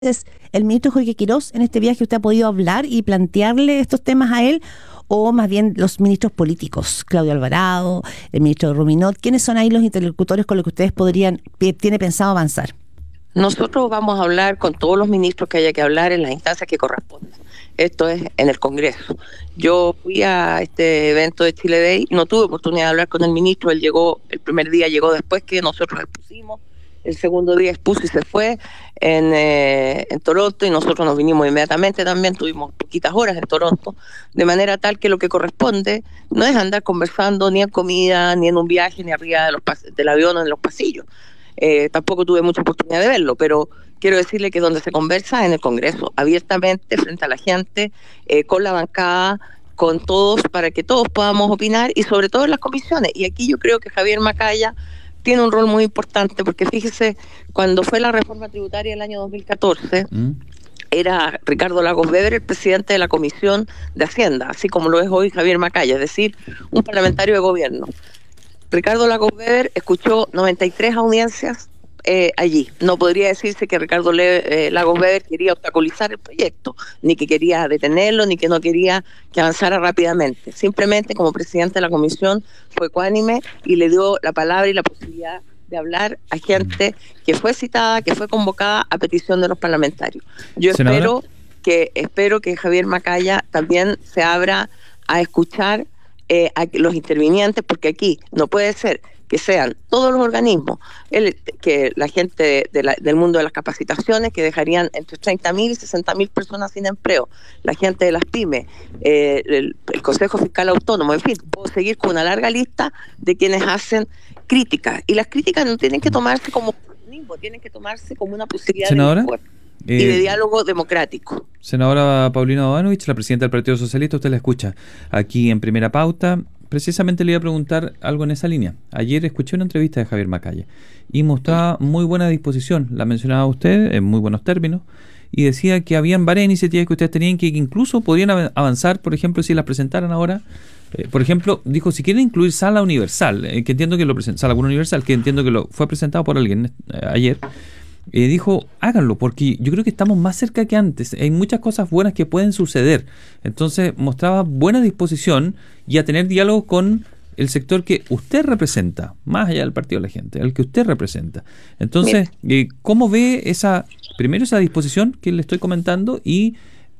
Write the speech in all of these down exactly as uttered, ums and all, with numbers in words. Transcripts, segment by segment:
el ministro Jorge Quirós en este viaje? ¿Usted ha podido hablar y plantearle estos temas a él? ¿O más bien los ministros políticos, Claudio Alvarado, el ministro Ruminot? ¿Quiénes son ahí los interlocutores con los que ustedes podrían, tiene pensado avanzar? Nosotros vamos a hablar con todos los ministros que haya que hablar en las instancias que correspondan. Esto es en el Congreso. Yo fui a este evento de Chile Day, no tuve oportunidad de hablar con el ministro. Él llegó, el primer día llegó después que nosotros expusimos, el segundo día expuso y se fue en, eh, en Toronto, y nosotros nos vinimos inmediatamente también, tuvimos poquitas horas en Toronto, de manera tal que lo que corresponde no es andar conversando ni en comida, ni en un viaje, ni arriba de los del avión o en los pasillos. Eh, tampoco tuve mucha oportunidad de verlo, pero quiero decirle que donde se conversa en el Congreso, abiertamente, frente a la gente, eh, con la bancada, con todos, para que todos podamos opinar, y sobre todo en las comisiones. Y aquí yo creo que Javier Macaya tiene un rol muy importante, porque fíjese, cuando fue la reforma tributaria el año dos mil catorce, ¿Mm? era Ricardo Lagos Weber el presidente de la Comisión de Hacienda, así como lo es hoy Javier Macaya, es decir, un parlamentario de gobierno. Ricardo Lagos Weber escuchó noventa y tres audiencias eh, allí. No podría decirse que Ricardo Le, eh, Lagos Weber quería obstaculizar el proyecto, ni que quería detenerlo, ni que no quería que avanzara rápidamente. Simplemente, como presidente de la comisión, fue ecuánime y le dio la palabra y la posibilidad de hablar a gente que fue citada, que fue convocada a petición de los parlamentarios. Yo ¿Senadora? espero que espero que Javier Macaya también se abra a escuchar Eh, a los intervinientes, porque aquí no puede ser que sean todos los organismos, el, que la gente de, de la, del mundo de las capacitaciones, que dejarían entre treinta mil y sesenta mil personas sin empleo, la gente de las pymes, eh, el, el Consejo Fiscal Autónomo, en fin, puedo seguir con una larga lista de quienes hacen críticas, y las críticas no tienen que tomarse como oportunismo, tienen que tomarse como una posibilidad ¿Senadora? de Eh, y de diálogo democrático. Senadora Paulina Bodanovich, la presidenta del Partido Socialista, usted la escucha aquí en Primera Pauta. Precisamente le iba a preguntar algo en esa línea. Ayer escuché una entrevista de Javier Macaya y mostraba muy buena disposición, la mencionaba usted en muy buenos términos, y decía que habían varias iniciativas que ustedes tenían que incluso podrían avanzar, por ejemplo, si las presentaran ahora. Eh, por ejemplo, dijo, si quieren incluir sala universal, eh, que entiendo que lo presentó, sala universal, que entiendo que lo fue presentado por alguien eh, ayer, Eh, dijo, háganlo, porque yo creo que estamos más cerca que antes. Hay muchas cosas buenas que pueden suceder. Entonces mostraba buena disposición y a tener diálogo con el sector que usted representa, más allá del partido de la gente, el que usted representa. Entonces, eh, ¿cómo ve esa, primero esa disposición que le estoy comentando, y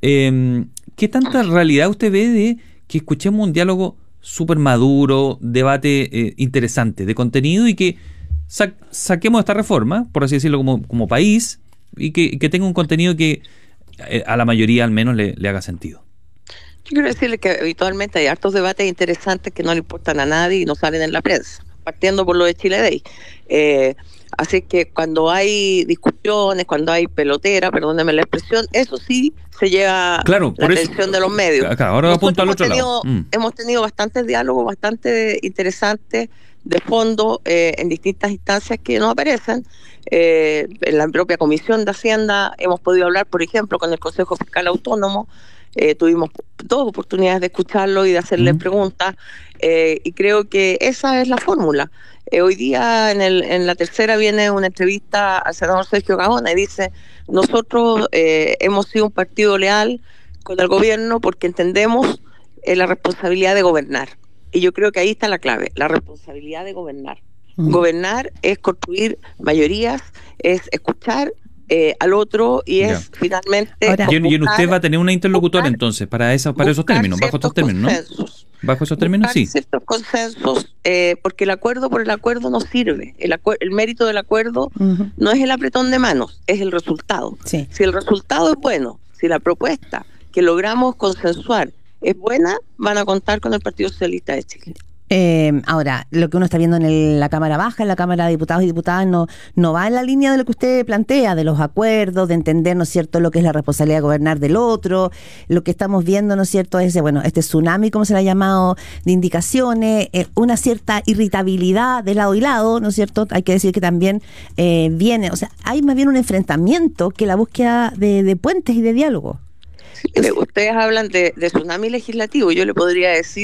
eh, qué tanta realidad usted ve de que escuchemos un diálogo súper maduro, debate eh, interesante, de contenido, y que Sa- saquemos esta reforma, por así decirlo, como, como país, y que, que tenga un contenido que eh, a la mayoría al menos le, le haga sentido? Yo quiero decirle que habitualmente hay hartos debates interesantes que no le importan a nadie y no salen en la prensa, partiendo por lo de Chile Day. Eh, así que cuando hay discusiones, cuando hay pelotera, perdóneme la expresión, eso sí se lleva claro, la por atención eso, de los medios. Claro, ahora apunta al otro tenido, lado. Mm. Hemos tenido bastantes diálogos, bastante interesantes, de fondo, eh, en distintas instancias que no aparecen. Eh, en la propia Comisión de Hacienda hemos podido hablar, por ejemplo, con el Consejo Fiscal Autónomo. Eh, tuvimos dos oportunidades de escucharlo y de hacerle mm. preguntas, eh, y creo que esa es la fórmula. Eh, hoy día en, el, en la tercera viene una entrevista al senador Sergio Gaona y dice, nosotros eh, hemos sido un partido leal con el gobierno porque entendemos eh, la responsabilidad de gobernar. Y yo creo que ahí está la clave, la responsabilidad de gobernar. Mm. Gobernar es construir mayorías, es escuchar eh, al otro, y es yeah. finalmente... Ahora, y, y usted va a tener una interlocutora buscar, entonces para, esa, para esos términos, bajo estos términos, consensos, ¿no? Bajo esos términos, sí. Ciertos consensos, eh, porque el acuerdo por el acuerdo no sirve. El, acuer- el mérito del acuerdo uh-huh. no es el apretón de manos, es el resultado. Sí. Si el resultado es bueno, si la propuesta que logramos consensuar es buena, van a contar con el Partido Socialista de Chile. Eh, ahora, lo que uno está viendo en el, la Cámara Baja, en la Cámara de Diputados y Diputadas, no, no va en la línea de lo que usted plantea, de los acuerdos, de entender, ¿no es cierto?, lo que es la responsabilidad de gobernar del otro. Lo que estamos viendo, ¿no es cierto?, es, bueno, este tsunami, como se le ha llamado, de indicaciones, eh, una cierta irritabilidad de lado y lado, ¿no es cierto? Hay que decir que también eh, viene, o sea, hay más bien un enfrentamiento que la búsqueda de, de puentes y de diálogo. Sí, ustedes hablan de, de tsunami legislativo, yo le podría decir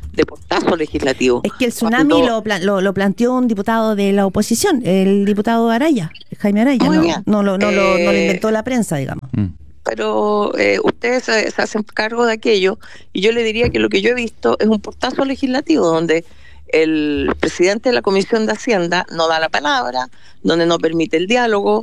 de portazo legislativo. Es que el tsunami Cuando... lo, plan, lo, lo planteó un diputado de la oposición, el diputado Araya, Jaime Araya, Muy no, bien. no, no, no, eh... lo, no lo inventó la prensa, digamos. Mm. Pero eh, ustedes se, se hacen cargo de aquello, y yo le diría que lo que yo he visto es un portazo legislativo donde el presidente de la Comisión de Hacienda no da la palabra, donde no permite el diálogo,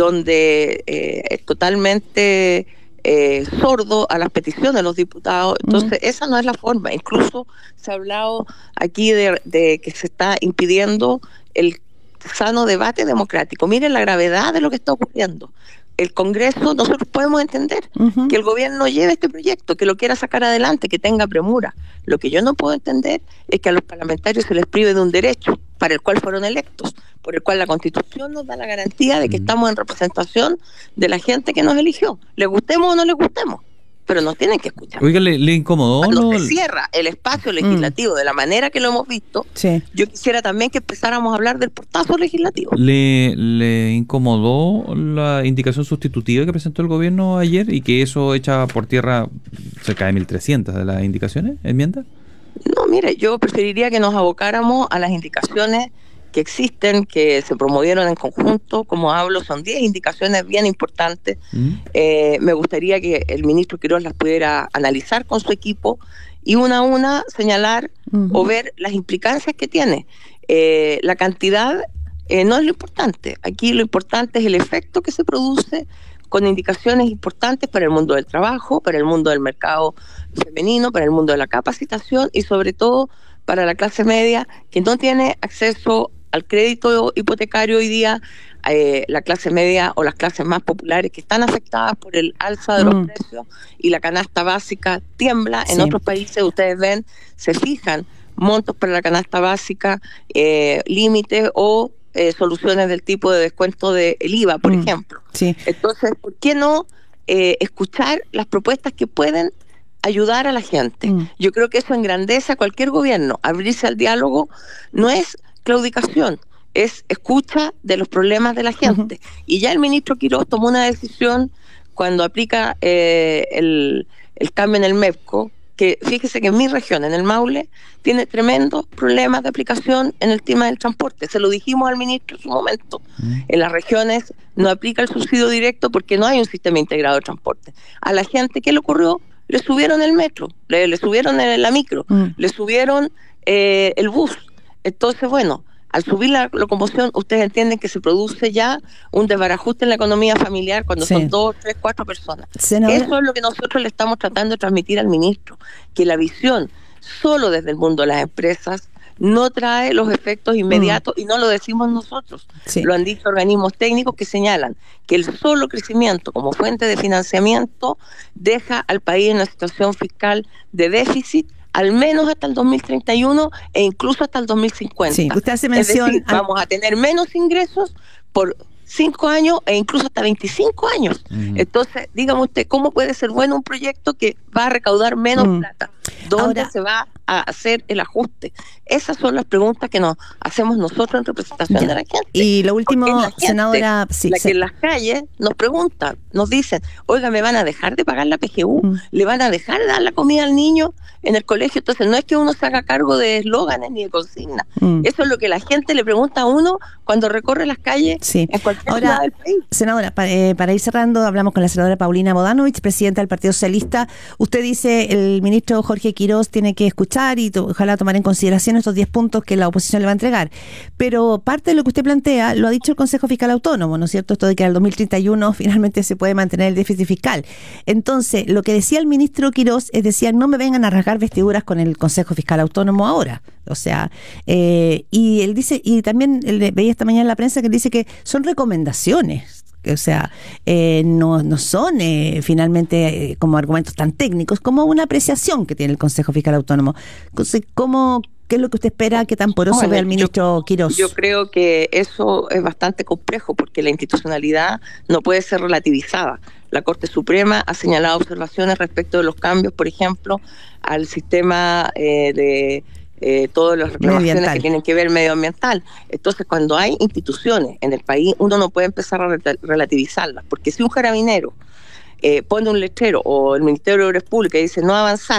donde eh, es totalmente eh, sordo a las peticiones de los diputados. Entonces, mm. esa no es la forma. Incluso se ha hablado aquí de, de que se está impidiendo el sano debate democrático. Miren la gravedad de lo que está ocurriendo. El Congreso, nosotros podemos entender uh-huh. que el gobierno lleve este proyecto, que lo quiera sacar adelante, que tenga premura. Lo que yo no puedo entender es que a los parlamentarios se les prive de un derecho para el cual fueron electos, por el cual la Constitución nos da la garantía de que uh-huh. estamos en representación de la gente que nos eligió, le gustemos o no le gustemos, pero nos tienen que escuchar. Oiga, ¿le, le incomodó? Cuando no? se cierra el espacio legislativo mm. de la manera que lo hemos visto, sí. yo quisiera también que empezáramos a hablar del portazo legislativo. ¿Le, ¿Le incomodó la indicación sustitutiva que presentó el gobierno ayer y que eso echa por tierra cerca de mil trescientas de las indicaciones, enmiendas? No, mire, yo preferiría que nos abocáramos a las indicaciones que existen, que se promovieron en conjunto. Como hablo, son diez indicaciones bien importantes. Mm. Eh, me gustaría que el ministro Quirós las pudiera analizar con su equipo y una a una señalar uh-huh. o ver las implicancias que tiene. Eh, la cantidad eh, no es lo importante. Aquí lo importante es el efecto que se produce con indicaciones importantes para el mundo del trabajo, para el mundo del mercado femenino, para el mundo de la capacitación y sobre todo para la clase media que no tiene acceso al crédito hipotecario hoy día, eh, la clase media o las clases más populares que están afectadas por el alza de los mm. precios y la canasta básica tiembla. Sí. En otros países ustedes ven, se fijan montos para la canasta básica, eh, límites o eh, soluciones del tipo de descuento del I V A, por mm. ejemplo. Sí. Entonces, ¿por qué no eh, escuchar las propuestas que pueden ayudar a la gente? Mm. Yo creo que eso engrandece a cualquier gobierno. Abrirse al diálogo no es claudicación, es escucha de los problemas de la gente. Uh-huh. Y ya el ministro Quirós tomó una decisión cuando aplica eh, el, el cambio en el MEPCO, que fíjese que en mi región, en el Maule, tiene tremendos problemas de aplicación en el tema del transporte. Se lo dijimos al ministro en su momento. Uh-huh. En las regiones no aplica el subsidio directo porque no hay un sistema integrado de transporte. A la gente, ¿qué le ocurrió? Le subieron el metro, le, le subieron el, la micro, uh-huh. le subieron eh, el bus. Entonces, bueno, al subir la locomoción, ustedes entienden que se produce ya un desbarajuste en la economía familiar cuando sí. son dos, tres, cuatro personas. Senadora. Eso es lo que nosotros le estamos tratando de transmitir al ministro, que la visión solo desde el mundo de las empresas no trae los efectos inmediatos mm. y no lo decimos nosotros. Sí. Lo han dicho organismos técnicos que señalan que el solo crecimiento como fuente de financiamiento deja al país en una situación fiscal de déficit al menos hasta el dos mil treinta y uno e incluso hasta el dos mil cincuenta. Sí, usted hace mención es decir, al... vamos a tener menos ingresos por cinco años e incluso hasta veinticinco años. Uh-huh. Entonces, dígame usted, ¿cómo puede ser bueno un proyecto que va a recaudar menos uh-huh. plata? ¿Dónde Ahora, se va a hacer el ajuste? Esas son las preguntas que nos hacemos nosotros en representación ya. de la gente. Y lo último, gente, senadora... Sí, la sí. que en las calles nos preguntan, nos dicen, oiga, ¿me van a dejar de pagar la P G U? Uh-huh. ¿Le van a dejar de dar la comida al niño en el colegio? Entonces, no es que uno se haga cargo de eslóganes ni de consignas. Uh-huh. Eso es lo que la gente le pregunta a uno cuando recorre las calles sí. en cualquier Ahora, ciudad del país. Senadora, para, eh, para ir cerrando, hablamos con la senadora Paulina Bodanovich, presidenta del Partido Socialista. Usted dice, el ministro Jorge Quirós tiene que escuchar y to- ojalá tomar en consideración estos diez puntos que la oposición le va a entregar. Pero parte de lo que usted plantea lo ha dicho el Consejo Fiscal Autónomo, ¿no es cierto? Esto de que al dos mil treinta y uno finalmente se puede mantener el déficit fiscal. Entonces, lo que decía el ministro Quirós es decir, no me vengan a rasgar vestiduras con el Consejo Fiscal Autónomo ahora. O sea, eh, y él dice, y también él veía esta mañana en la prensa que él dice que son recomendaciones. O sea, eh, no, no son eh, finalmente eh, como argumentos tan técnicos como una apreciación que tiene el Consejo Fiscal Autónomo. Entonces, ¿cómo, ¿qué es lo que usted espera que tan poroso bueno, vea el ministro yo, Quirós? Yo creo que eso es bastante complejo porque la institucionalidad no puede ser relativizada. La Corte Suprema ha señalado observaciones respecto de los cambios, por ejemplo, al sistema eh, de... Eh, todas las reclamaciones que tienen que ver medioambiental. Entonces, cuando hay instituciones en el país, uno no puede empezar a re- relativizarlas, porque si un carabinero eh, pone un letrero o el Ministerio de Obras Públicas dice no avanzar,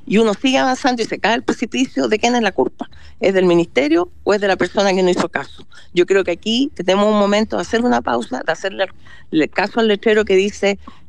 y uno sigue avanzando y se cae al precipicio, ¿de quién es la culpa? ¿Es del ministerio o es de la persona que no hizo caso? Yo creo que aquí tenemos un momento de hacer una pausa, de hacerle el caso al letrero que dice